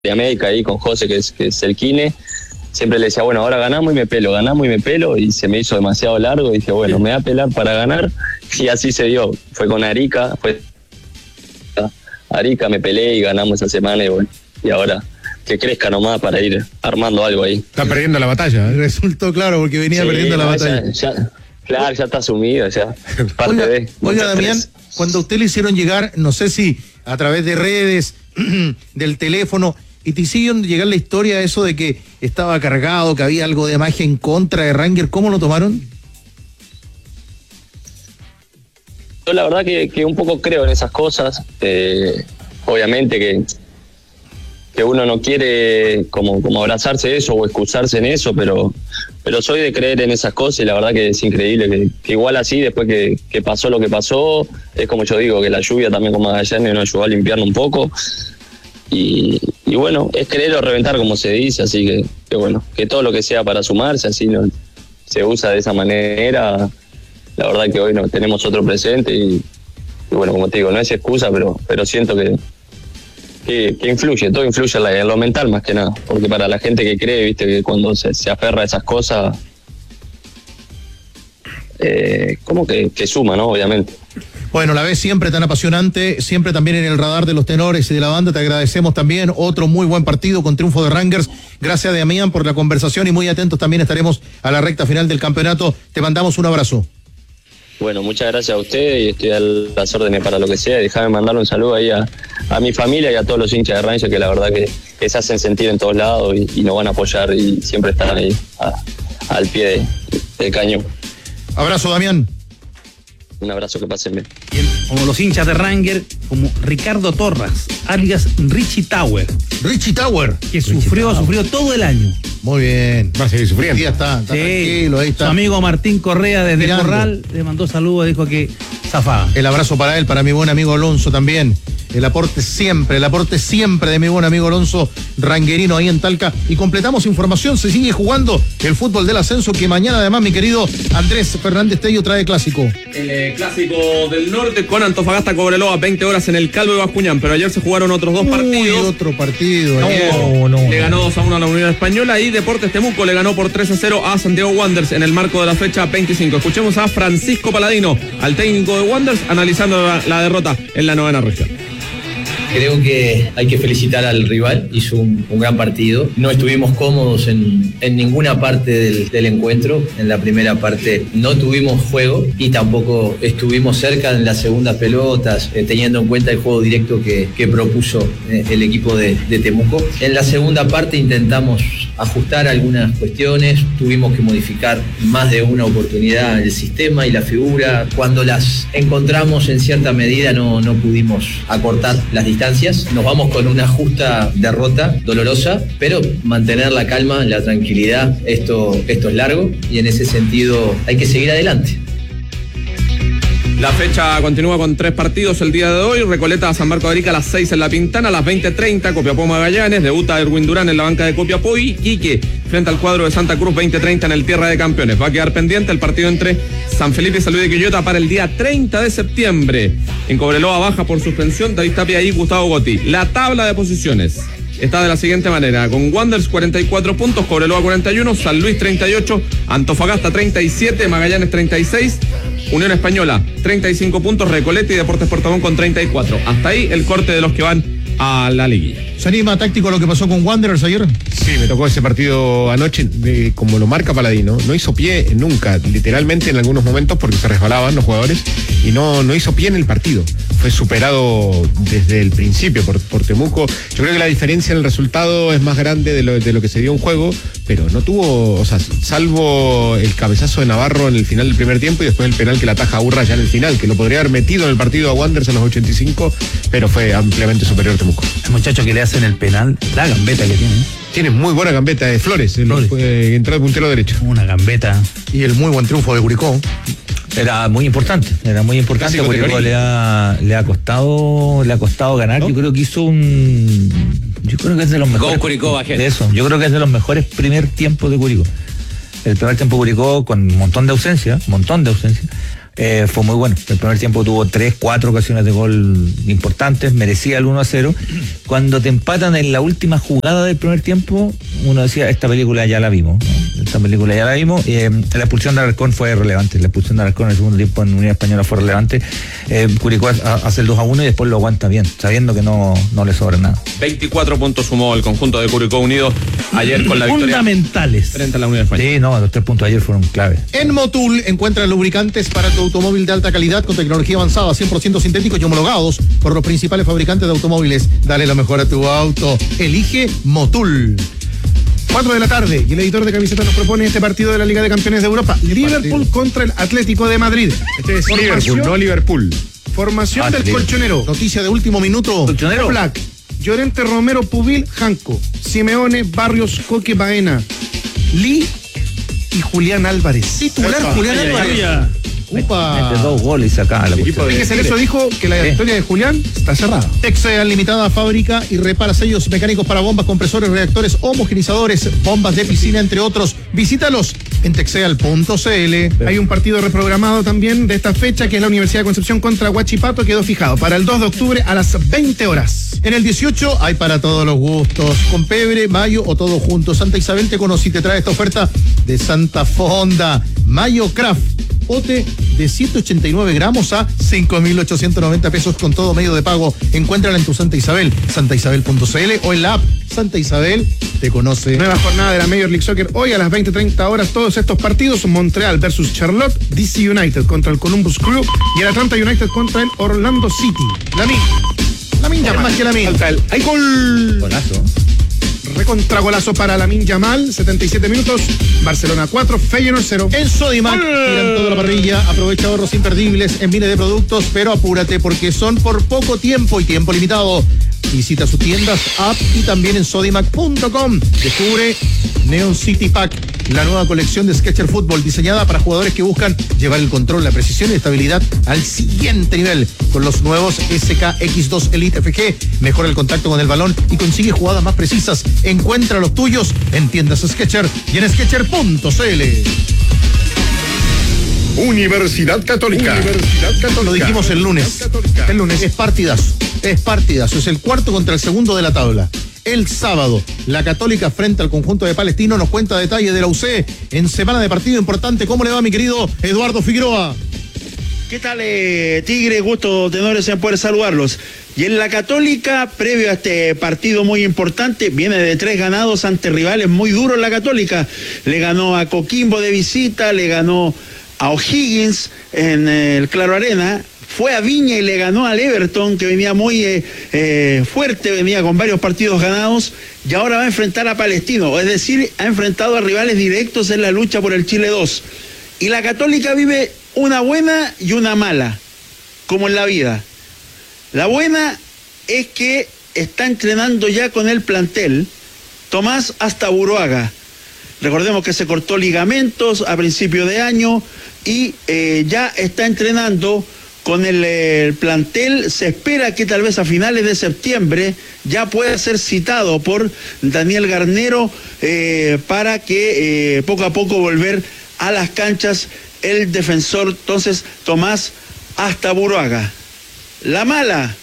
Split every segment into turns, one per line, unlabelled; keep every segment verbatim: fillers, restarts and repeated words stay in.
de América ahí con José, que es, que es el Kine. Siempre le decía, bueno, ahora ganamos y me pelo, ganamos y me pelo, y se me hizo demasiado largo, y dije, bueno, me voy a pelar para ganar, y así se dio. Fue con Arica, fue Arica, me peleé y ganamos esa semana, y bueno, y ahora que crezca nomás para ir armando algo ahí.
Está perdiendo la batalla, ¿eh?
Resultó claro, porque venía
Sí,
perdiendo la
no,
batalla.
Ya, ya, claro, ya está asumido, ya. Parte
Oiga,
de,
oiga Damián, cuando a usted le hicieron llegar, no sé si a través de redes, del teléfono, y te hicieron llegar la historia, eso de que estaba cargado, que había algo de magia en contra de Ranger, ¿cómo lo tomaron?
Yo la verdad que, que un poco creo en esas cosas. Eh, obviamente que, que uno no quiere como, como abrazarse de eso o excusarse en eso, pero, pero soy de creer en esas cosas, y la verdad que es increíble que, que igual así, después que, que pasó lo que pasó, es como yo digo, que la lluvia también con Magallanes nos ayudó a limpiarnos un poco. Y, y bueno, es creer o reventar, como se dice, así que, que bueno, que todo lo que sea para sumarse, así no se usa de esa manera. La verdad que hoy no tenemos otro presente, y, y bueno, como te digo, no es excusa, pero, pero siento que, que, que influye, todo influye en, la, en lo mental más que nada, porque para la gente que cree, viste, que cuando se, se aferra a esas cosas, eh, como que, que suma, ¿no? Obviamente.
Bueno, la ves siempre tan apasionante, siempre también en el radar de los tenores y de la banda. Te agradecemos también otro muy buen partido con triunfo de Rangers. Gracias, Damián, por la conversación, y muy atentos también estaremos a la recta final del campeonato. Te mandamos un abrazo.
Bueno, muchas gracias a ustedes, y estoy a las órdenes para lo que sea. Déjame mandarle un saludo ahí a, a mi familia y a todos los hinchas de Rangers, que la verdad que, que se hacen sentir en todos lados y, y nos van a apoyar, y siempre están ahí a, al pie de, del cañón.
Abrazo, Damián.
Un abrazo, que pasen bien.
Bien, como los hinchas de Ranger, como Ricardo Torras, alias Richie Tower.
Richie Tower.
Que
Richie
sufrió,
Tower.
sufrió todo el año.
Muy bien.
Va a seguir sufriendo.
Ya está, está
Sí.
tranquilo, ahí está.
Su amigo Martín Correa desde
Mirando.
Corral le mandó saludos, dijo que zafaba.
El abrazo para él, para mi buen amigo Alonso también. El aporte siempre, el aporte siempre de mi buen amigo Alonso Ranguerino ahí en Talca. Y completamos información, se sigue jugando el fútbol del ascenso, que mañana además mi querido Andrés Fernández Tello trae clásico.
El eh, clásico del norte con Antofagasta Cobreloa, veinte horas en el Calvo de Bascuñán, pero ayer se jugaron otros dos
Uy,
partidos.
otro partido.
Ayer
No, no,
le
no.
ganó dos a uno a la Unión Española, y Deportes Temuco le ganó por tres a cero a Santiago Wanderers en el marco de la fecha veinticinco. Escuchemos a Francisco Paladino, al técnico de Wanderers, analizando la, la derrota en la novena región.
Creo que hay que felicitar al rival, hizo un, un gran partido. No estuvimos cómodos en, en ninguna parte del, del encuentro. En la primera parte no tuvimos juego y tampoco estuvimos cerca en las segundas pelotas, eh, teniendo en cuenta el juego directo que, que propuso eh, el equipo de, de Temuco. En la segunda parte intentamos ajustar algunas cuestiones, tuvimos que modificar más de una oportunidad el sistema y la figura. Cuando las encontramos en cierta medida no, no pudimos acortar las distancias. Nos vamos con una justa derrota, dolorosa, pero mantener la calma, la tranquilidad. Esto, esto es largo, y en ese sentido hay que seguir adelante.
La fecha continúa con tres partidos el día de hoy. Recoleta a San Marco de Arica a las seis en La Pintana, a las veinte treinta Copiapó Magallanes, debuta Erwin Durán en la banca de Copiapó, y Quique frente al cuadro de Santa Cruz, veinte treinta en el Tierra de Campeones. Va a quedar pendiente el partido entre San Felipe y San Luis de Quillota para el día treinta de septiembre. En Cobreloa baja por suspensión David Tapia y Gustavo Gotti. La tabla de posiciones está de la siguiente manera: con Wanderers cuarenta y cuatro puntos, Cobreloa cuarenta y uno, San Luis treinta y ocho, Antofagasta treinta y siete, Magallanes treinta y seis, Unión Española treinta y cinco puntos, Recoleta y Deportes Puerto Montt con treinta y cuatro. Hasta ahí el corte de los que van a la liguilla.
¿Se anima táctico a lo que pasó con Wanderers ayer?
Sí, me tocó ese partido anoche, de, como lo marca Paladino, no hizo pie nunca, literalmente en algunos momentos, porque se resbalaban los jugadores, y no, no hizo pie en el partido. Fue superado desde el principio por, por Temuco. Yo creo que la diferencia en el resultado es más grande de lo, de lo que se dio en juego, pero no tuvo, o sea, salvo el cabezazo de Navarro en el final del primer tiempo y después el penal que la ataja a Urra ya en el final, que lo podría haber metido en el partido a Wanderers en los ochenta y cinco, pero fue ampliamente superior Temuco.
El muchacho que le hacen el penal, la gambeta que tiene.
Tiene muy buena gambeta de Flores, el,
Flores.
eh, entró de puntero derecho.
Una gambeta.
Y el muy buen triunfo de Curicó.
Era muy importante, era muy importante.
Clásico
Curicó
Telorí.
le ha, le ha costado, le ha costado ganar. ¿No? Yo creo que hizo un, yo creo que es de los mejores.
Con Curicó, bajé.
De eso, yo creo que es de los mejores primer tiempos de Curicó. El primer tiempo de Curicó con un montón de ausencia, un montón de ausencia. eh, fue muy bueno. El primer tiempo tuvo tres, cuatro ocasiones de gol importantes, merecía el uno a cero. Cuando te empatan en la última jugada del primer tiempo, uno decía, esta película ya la vimos, ¿no? Esta película ya la vimos. Eh, la expulsión de Alarcón fue relevante, la expulsión de Alarcón en el segundo tiempo en Unión Española fue relevante. Eh, Curicó hace el dos a uno y después lo aguanta bien, sabiendo que no, no le sobra nada.
veinticuatro puntos sumó el conjunto de Curicó Unido ayer con la victoria
fundamentales
frente a la Unión Española.
Sí, no, los tres puntos de ayer fueron clave.
En Motul encuentra lubricantes para tu automóvil de alta calidad con tecnología avanzada, cien por ciento sintéticos y homologados por los principales fabricantes de automóviles. Dale lo mejor a tu auto. Elige Motul.
cuatro de la tarde y el editor de camiseta nos propone este partido de la Liga de Campeones de Europa. Liverpool contra el Atlético de Madrid.
Este es Liverpool, no Liverpool.
Formación
Ah,
del
Liverpool.
colchonero.
Noticia de último minuto.
¿Colchonero?
Black, Llorente, Romero, Pubil, Janco, Simeone, Barrios, Coque, Baena, Lee y Julián Álvarez.
Titular
Epa.
Julián
Ay, ay,
Álvarez.
ay.
Upa.
Mete dos goles y saca la cuestión.
Fíjese, eso dijo que la
Sí.
historia de Julián está cerrada.
Texel Limitada fabrica y repara sellos mecánicos para bombas, compresores, reactores, homogenizadores, bombas de piscina, entre otros. Visítalos en texeal punto cl.
Hay un partido reprogramado también de esta fecha, que es la Universidad de Concepción contra Huachipato, quedó fijado para el dos de octubre a las veinte horas.
En el dieciocho hay para todos los gustos, con pebre, mayo o todo junto. Santa Isabel te conoce y te trae esta oferta de Santa Fonda. Mayo Craft, pote de ciento ochenta y nueve gramos a cinco mil ochocientos noventa pesos con todo medio de pago. Encuéntrala en tu Santa Isabel, santa isabel punto cl o en la app Santa Isabel te conoce.
Nueva jornada de la Major League Soccer hoy a las veinte treinta horas. Todos estos partidos: Montreal versus Charlotte, D C United contra el Columbus Crew y el Atlanta United contra el Orlando City. La Min, la Min Yamal.
Más que la Min.
Falta el- ¡Hay gol!
Golazo.
Recontragolazo para Lamine Yamal, setenta y siete minutos, Barcelona cuatro, Feyenoord cero.
En Sodimac tiran toda la parrilla, aprovecha ahorros imperdibles en miles de productos, pero apúrate porque son por poco tiempo y tiempo limitado. Visita sus tiendas, app y también en sodimac punto com. Descubre Neon City Pack, la nueva colección de Sketcher Fútbol diseñada para jugadores que buscan llevar el control, la precisión y la estabilidad al siguiente nivel. Con los nuevos S K X dos Elite F G, mejora el contacto con el balón y consigue jugadas más precisas. Encuentra los tuyos en tiendas Sketcher y en sketcher punto cl.
Universidad Católica. Universidad Católica.
Lo dijimos el lunes. El lunes es partidazo. Es partidazo. Es el cuarto contra el segundo de la tabla. El sábado, la Católica frente al conjunto de Palestino. Nos cuenta detalles de la U C en semana de partido importante. ¿Cómo le va, mi querido Eduardo Figueroa?
¿Qué tal, eh, Tigre? Gusto, tenores en poder saludarlos. Y en la Católica, previo a este partido muy importante, viene de tres ganados ante rivales muy duros la Católica. Le ganó a Coquimbo de visita, le ganó a O'Higgins en el Claro Arena, fue a Viña y le ganó al Everton, que venía muy eh, eh, fuerte, venía con varios partidos ganados, y ahora va a enfrentar a Palestino, es decir, ha enfrentado a rivales directos en la lucha por el Chile dos. Y la Católica vive una buena y una mala, como en la vida. La buena es que está entrenando ya con el plantel Tomás Astaburuaga. Recordemos que se cortó ligamentos a principio de año y eh, ya está entrenando con el, eh, el plantel. Se espera que tal vez a finales de septiembre ya pueda ser citado por Daniel Garnero eh, para que eh, poco a poco volver a las canchas el defensor, entonces, Tomás Astaburuaga. La mala,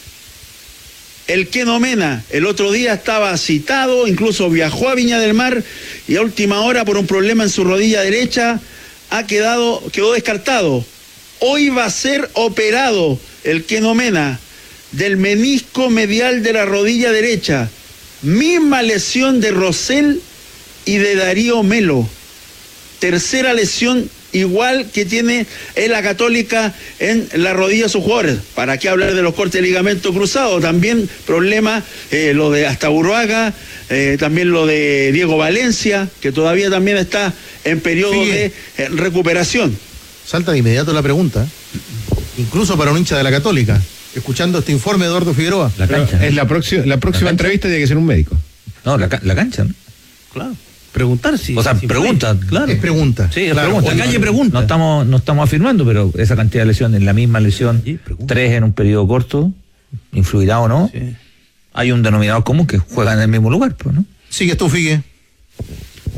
el Keno Mena, el otro día estaba citado, incluso viajó a Viña del Mar y a última hora por un problema en su rodilla derecha ha quedado, quedó descartado. Hoy va a ser operado el Keno Mena del menisco medial de la rodilla derecha, misma lesión de Rosell y de Darío Melo, tercera lesión igual que tiene en la Católica en la rodilla de sus jugadores. ¿Para qué hablar de los cortes de ligamento cruzado? También problema, eh, lo de Astaburuaga, eh, también lo de Diego Valencia, que todavía también está en periodo sí. de eh, recuperación.
Salta de inmediato la pregunta, incluso para un hincha de la Católica, escuchando este informe de Eduardo Figueroa.
La cancha, ¿no?
Es la próxima, la próxima
¿La
entrevista tiene que ser un médico.
No, la, la cancha, ¿no?
Claro. Preguntar si.
O sea,
si
pregunta,
fue.
claro.
Es pregunta.
Sí, es
claro.
pregunta.
La calle pregunta.
No estamos, no estamos afirmando, pero esa cantidad de lesiones, la misma lesión, sí, tres en un periodo corto, influirá o no. Sí. Hay un denominador común que juegan en el mismo lugar, pues, ¿no?
Sigues tú, Figue.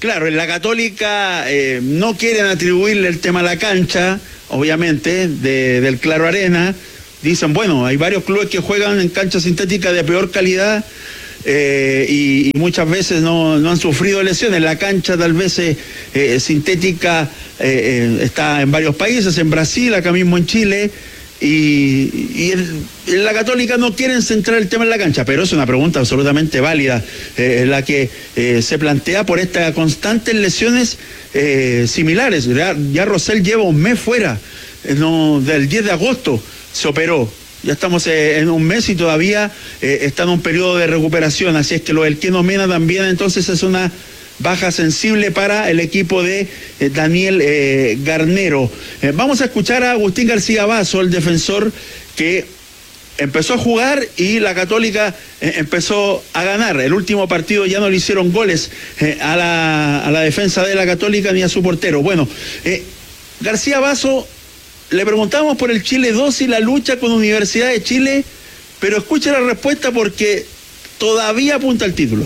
Claro, en la Católica eh, no quieren atribuirle el tema a la cancha, obviamente, de, del Claro Arena. Dicen, bueno, hay varios clubes que juegan en canchas sintéticas de peor calidad eh, y, y muchas veces no, no han sufrido lesiones. La cancha tal vez eh, eh, sintética eh, eh, está en varios países, en Brasil, acá mismo en Chile. Y, y el, en la Católica no quieren centrar el tema en la cancha, pero es una pregunta absolutamente válida, eh, la que eh, se plantea por estas constantes lesiones eh, similares. Ya, ya Rosell lleva un mes fuera, eh, no, del diez de agosto se operó. Ya estamos eh, en un mes y todavía eh, está en un periodo de recuperación, así es que lo del Keno Mena también entonces es una baja sensible para el equipo de eh, Daniel eh, Garnero. Eh, vamos a escuchar a Agustín García Basso, el defensor que empezó a jugar y la Católica eh, empezó a ganar. El último partido ya no le hicieron goles eh, a, la, a la defensa de la Católica ni a su portero. Bueno, eh, García Basso, le preguntamos por el Chile dos y la lucha con Universidad de Chile, pero escuche la respuesta porque todavía apunta al título.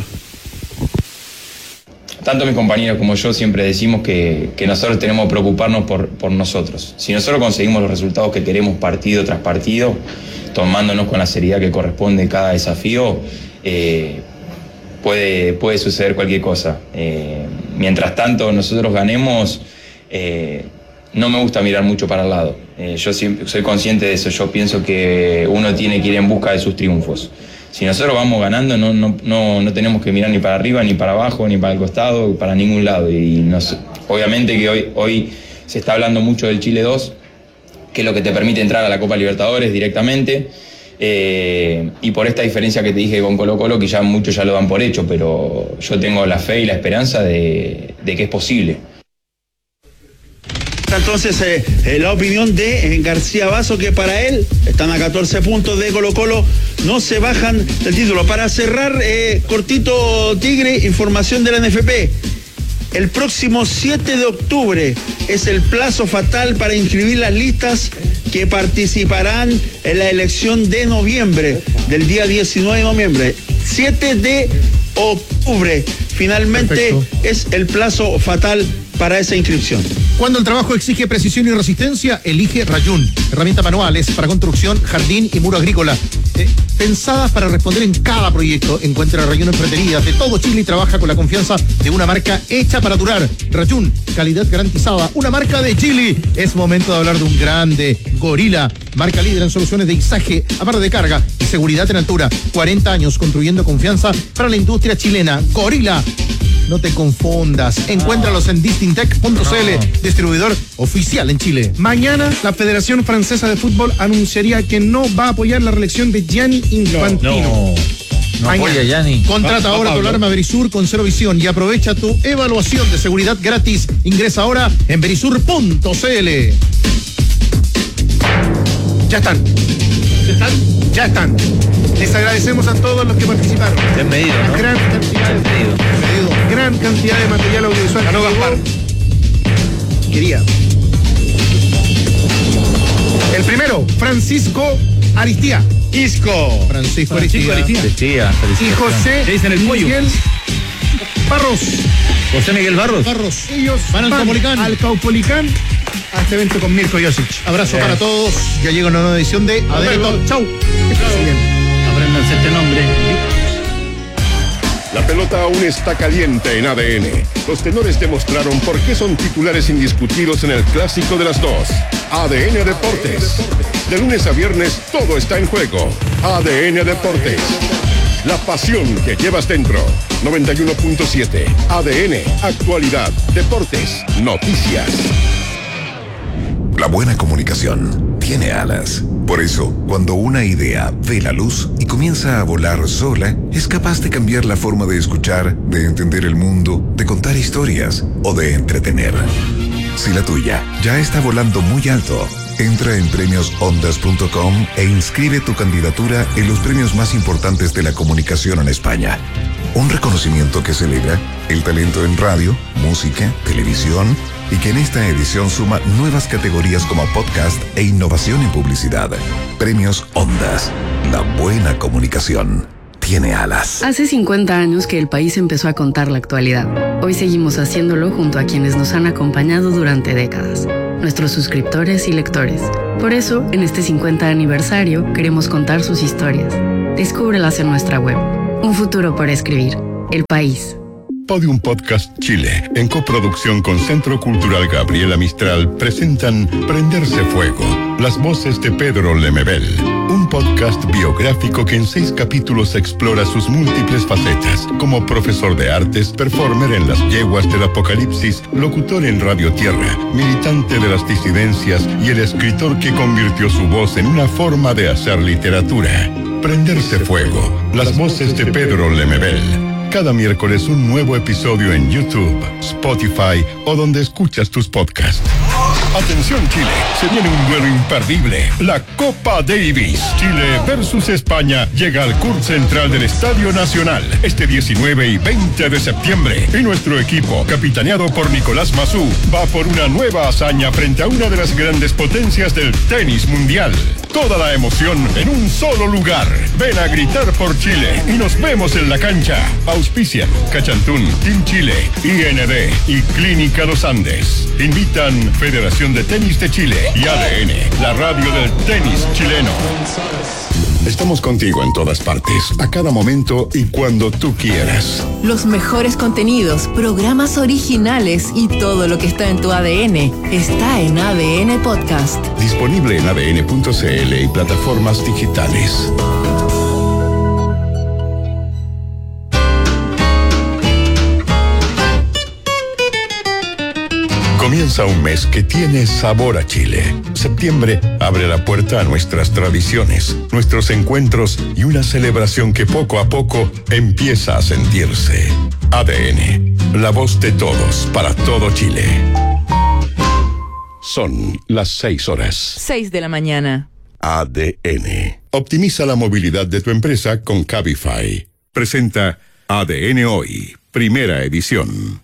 Tanto mis compañeros como yo siempre decimos que, que nosotros tenemos que preocuparnos por, por nosotros. Si nosotros conseguimos los resultados que queremos partido tras partido, tomándonos con la seriedad que corresponde cada desafío, eh, puede, puede suceder cualquier cosa. Eh, mientras tanto nosotros ganemos, eh, no me gusta mirar mucho para el lado. Eh, yo siempre, soy consciente de eso, yo pienso que uno tiene que ir en busca de sus triunfos. Si nosotros vamos ganando, no, no, no, no tenemos que mirar ni para arriba, ni para abajo, ni para el costado, para ningún lado. Y nos, obviamente que hoy, hoy se está hablando mucho del Chile dos, que es lo que te permite entrar a la Copa Libertadores directamente. Eh, y por esta diferencia que te dije con Colo Colo, que ya muchos ya lo dan por hecho, pero yo tengo la fe y la esperanza de, de que es posible.
Entonces eh, eh, la opinión de eh, García Basso, que para él están a catorce puntos de Colo Colo, no se bajan del título. Para cerrar, eh, cortito Tigre, información de la N F P. El próximo siete de octubre es el plazo fatal para inscribir las listas que participarán en la elección de noviembre, del día diecinueve de noviembre. siete de octubre, finalmente. Perfecto. Es el plazo fatal para esa inscripción.
Cuando el trabajo exige precisión y resistencia, elige Rayún. Herramientas manuales para construcción, jardín y muro agrícola. Eh, pensadas para responder en cada proyecto. Encuentra Rayún en ferreterías de todo Chile y trabaja con la confianza de una marca hecha para durar. Rayún, calidad garantizada. Una marca de Chile. Es momento de hablar de un grande. Gorila, marca líder en soluciones de izaje, amarre de carga y seguridad en altura. cuarenta años construyendo confianza para la industria chilena. Gorila. No te confundas. Encuéntralos en distintec punto c l, distribuidor oficial en Chile.
Mañana la Federación Francesa de Fútbol anunciaría que no va a apoyar la reelección de Gianni Infantino.
No, no apoya Gianni.
Contrata ahora tu alarma Verisur con cero visión y aprovecha tu evaluación de seguridad gratis. Ingresa ahora en verisur punto c l.
Ya están. ¿Ya están? Ya están. Les agradecemos a todos los que participaron.
Bien medido, ¿no?
Gran cantidad de,
medido.
medido, gran cantidad de material audiovisual.
Ganó Gaspar.
Quería. El primero, Francisco Aristía.
Isco. Francisco,
Francisco
Aristía.
Aristía.
Y José
¿Qué dicen el pollo?
Miguel Barros.
José Miguel Barros.
Barros.
Ellos
van al Caupolicán.
al Caupolicán a este evento con Mirko Josic.
Abrazo para todos. Ya llega una nueva edición de A D N Top. Chau.
Apréndanse este nombre.
La pelota aún está caliente en A D N. Los tenores demostraron por qué son titulares indiscutidos en el clásico de las dos. A D N Deportes. De lunes a viernes todo está en juego. A D N Deportes. La pasión que llevas dentro. noventa y uno punto siete. A D N. Actualidad. Deportes. Noticias.
La buena comunicación tiene alas. Por eso, cuando una idea ve la luz y comienza a volar sola, es capaz de cambiar la forma de escuchar, de entender el mundo, de contar historias o de entretener. Si la tuya ya está volando muy alto, entra en premios ondas punto com e inscribe tu candidatura en los premios más importantes de la comunicación en España. Un reconocimiento que celebra el talento en radio, música, televisión y que en esta edición suma nuevas categorías como podcast e innovación en publicidad. Premios Ondas. La buena comunicación tiene alas.
Hace cincuenta años que el país empezó a contar la actualidad. Hoy seguimos haciéndolo junto a quienes nos han acompañado durante décadas, nuestros suscriptores y lectores. Por eso, en este cincuenta aniversario, queremos contar sus historias. Descúbrelas en nuestra web. Un futuro por escribir. El País.
Podium Podcast Chile, en coproducción con Centro Cultural Gabriela Mistral, presentan Prenderse Fuego, las voces de Pedro Lemebel, un podcast biográfico que en seis capítulos explora sus múltiples facetas, como profesor de artes, performer en las yeguas del apocalipsis, locutor en Radio Tierra, militante de las disidencias y el escritor que convirtió su voz en una forma de hacer literatura. Prenderse Fuego, las voces de Pedro Lemebel. Cada miércoles un nuevo episodio en YouTube, Spotify o donde escuchas tus podcasts. Atención Chile, se viene un duelo imperdible, la Copa Davis. Chile versus España llega al C U R central del Estadio Nacional este diecinueve y veinte de septiembre. Y nuestro equipo, capitaneado por Nicolás Massú, va por una nueva hazaña frente a una de las grandes potencias del tenis mundial. Toda la emoción en un solo lugar. Ven a gritar por Chile y nos vemos en la cancha. Auspician Cachantún, Team Chile, I N D y Clínica Los Andes. Invitan Federación de Tenis de Chile y A D N, la radio del tenis chileno. Estamos contigo en todas partes, a cada momento y cuando tú quieras.
Los mejores contenidos, programas originales y todo lo que está en tu A D N está en A D N Podcast.
Disponible en A D N punto C L y plataformas digitales. Comienza un mes que tiene sabor a Chile. Septiembre abre la puerta a nuestras tradiciones, nuestros encuentros y una celebración que poco a poco empieza a sentirse. A D N, la voz de todos para todo Chile. Son las seis horas.
seis de la mañana.
A D N. Optimiza la movilidad de tu empresa con Cabify. Presenta A D N Hoy, primera edición.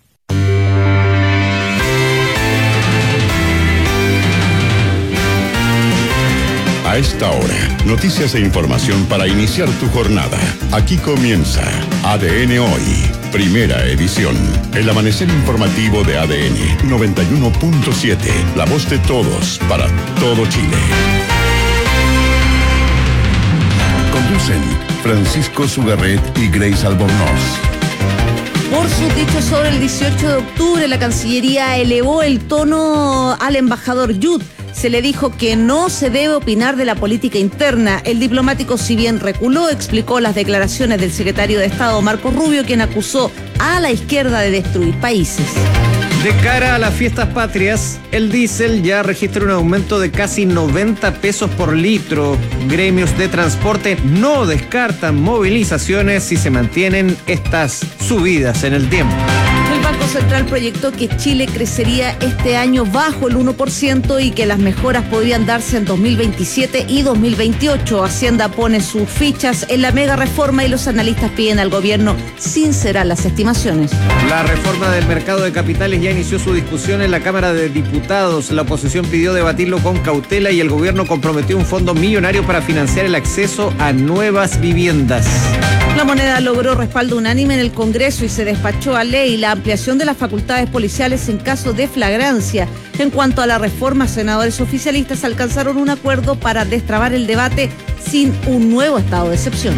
A esta hora, noticias e información para iniciar tu jornada. Aquí comienza A D N Hoy, primera edición. El amanecer informativo de A D N noventa y uno punto siete, la voz de todos para todo Chile. Conducen Francisco Sugarret y Grace Albornoz.
Por sus dichos sobre el dieciocho de octubre, la Cancillería elevó el tono al embajador Yud. Se le dijo que no se debe opinar de la política interna. El diplomático, si bien reculó, explicó las declaraciones del secretario de Estado, Marco Rubio, quien acusó a la izquierda de destruir países.
De cara a las fiestas patrias, el diésel ya registra un aumento de casi noventa pesos por litro. Gremios de transporte no descartan movilizaciones si se mantienen estas subidas en el tiempo.
El Banco Central proyectó que Chile crecería este año bajo el uno por ciento y que las mejoras podrían darse en dos mil veintisiete y dos mil veintiocho. Hacienda pone sus fichas en la mega reforma y los analistas piden al gobierno sincerar las estimaciones.
La reforma del mercado de capitales ya inició su discusión en la Cámara de Diputados. La oposición pidió debatirlo con cautela y el gobierno comprometió un fondo millonario para financiar el acceso a nuevas viviendas.
La Moneda logró respaldo unánime en el Congreso y se despachó a ley la ampliación de las facultades policiales en caso de flagrancia. En cuanto a la reforma, senadores oficialistas alcanzaron un acuerdo para destrabar el debate sin un nuevo estado de excepción.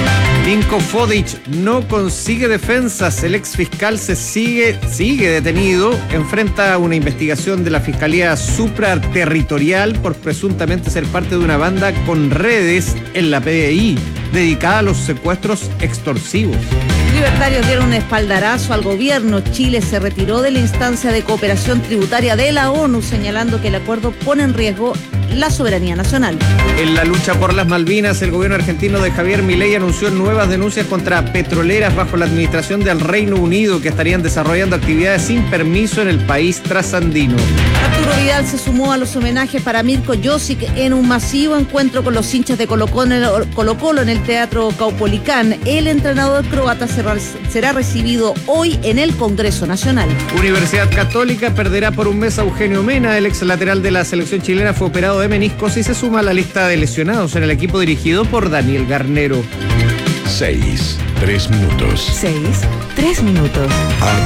Dinko Fodic no consigue defensas. El exfiscal se sigue, sigue detenido. Enfrenta una investigación de la Fiscalía Supraterritorial por presuntamente ser parte de una banda con redes en la P D I dedicada a los secuestros extorsivos.
Libertarios dieron un espaldarazo al gobierno. Chile se retiró de la instancia de cooperación tributaria de la ONU, señalando que el acuerdo pone en riesgo la soberanía nacional.
En la lucha por las Malvinas, el gobierno argentino de Javier Milei anunció nuevas denuncias contra petroleras bajo la administración del Reino Unido que estarían desarrollando actividades sin permiso en el país trasandino.
Arturo Vidal se sumó a los homenajes para Mirko Josic en un masivo encuentro con los hinchas de Colo Colo en el Teatro Caupolicán. El entrenador croata será recibido hoy en el Congreso Nacional.
Universidad Católica perderá por un mes a Eugenio Mena. El ex lateral de la selección chilena fue operado de meniscos y se suma a la lista de lesionados en el equipo dirigido por Daniel Garnero.
Seis, tres minutos.
Seis, tres minutos.